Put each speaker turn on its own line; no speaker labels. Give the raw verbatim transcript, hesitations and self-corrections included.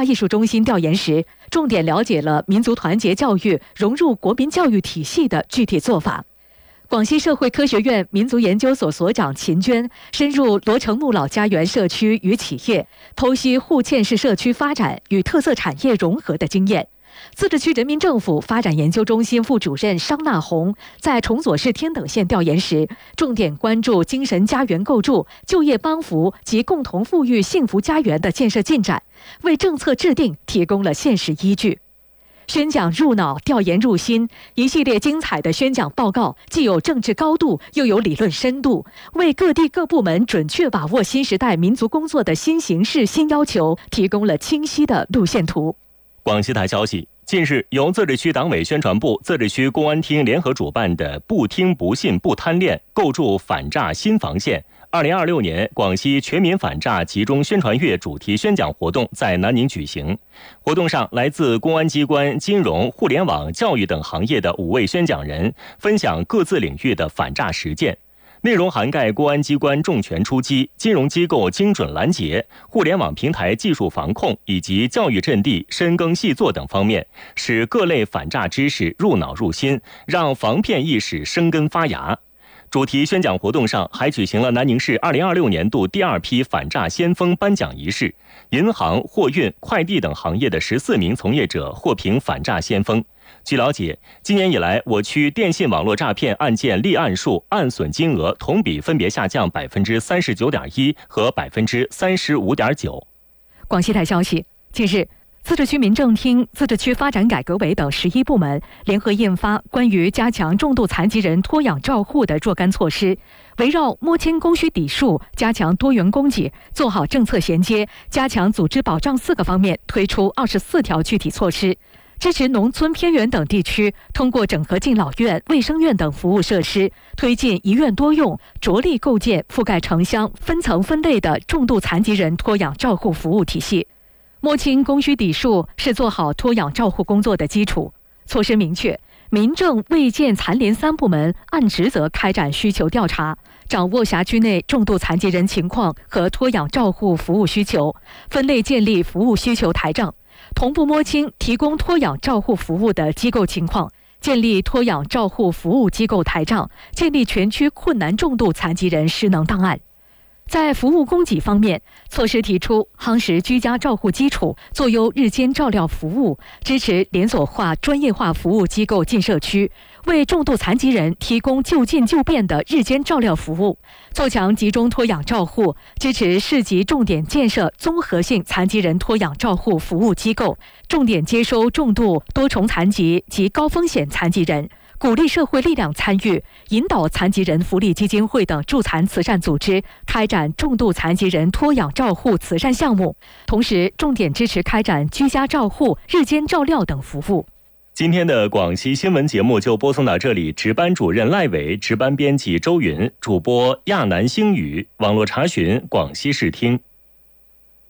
大艺术中心调研时，重点了解了民族团结教育融入国民教育体系的具体做法。广西社会科学院民族研究所所长秦娟深入罗城木老家园社区与企业，剖析户县市社区发展与特色产业融合的经验。自治区人民政府发展研究中心副主任商纳红在崇左市天等县调研时，重点关注精神家园构筑、就业帮扶及共同富裕幸福家园的建设进展，为政策制定提供了现实依据。宣讲入脑，调研入心，一系列精彩的宣讲报告，既有政治高度，又有理论深度，为各地各部门准确把握新时代民族工作的新形势、新要求，提供了清晰的路线图。
广西台消息，近日，由自治区党委宣传部、自治区公安厅联合主办的“不听不信不贪恋，构筑反诈新防线”二零二六年广西全民反诈集中宣传月主题宣讲活动在南宁举行。活动上，来自公安机关、金融、互联网、教育等行业的五位宣讲人分享各自领域的反诈实践。内容涵盖公安机关重拳出击、金融机构精准拦截、互联网平台技术防控以及教育阵地深耕细作等方面，使各类反诈知识入脑入心，让防骗意识生根发芽。主题宣讲活动上还举行了南宁市二零二六年度第二批反诈先锋颁奖仪式，银行、货运、快递等行业的十四名从业者获评反诈先锋。据了解，今年以来，我区电信网络诈骗案件立案数、案损金额同比分别下降百分之三十九点一和百分之三十五点九。
广西台消息，近日，自治区民政厅、自治区发展改革委等十一部门联合印发关于加强重度残疾人托养照护的若干措施，围绕摸清供需底数、加强多元供给、做好政策衔接、加强组织保障四个方面，推出二十四条具体措施。支持农村偏远等地区通过整合敬老院、卫生院等服务设施，推进一院多用，着力构建覆盖城乡、分层分类的重度残疾人托养照护服务体系。摸清供需底数是做好托养照护工作的基础。措施明确，民政、卫健、残联三部门按职责开展需求调查，掌握辖区内重度残疾人情况和托养照护服务需求，分类建立服务需求台账，同步摸清提供托养照护服务的机构情况，建立托养照护服务机构台账，建立全区困难重度残疾人失能档案。在服务供给方面，措施提出夯实居家照护基础，做优日间照料服务，支持连锁化、专业化服务机构进社区，为重度残疾人提供就近就便的日间照料服务，做强集中托养照护，支持市级重点建设综合性残疾人托养照护服务机构，重点接收重度多重残疾及高风险残疾人，鼓励社会力量参与，引导残疾人福利基金会等助残慈善组织开展重度残疾人托养照护慈善项目，同时重点支持开展居家照护、日间照料等服务。
今天的广西新闻节目就播送到这里，值班主任赖伟，值班编辑周云，主播亚楠星宇，网络查询广西视听。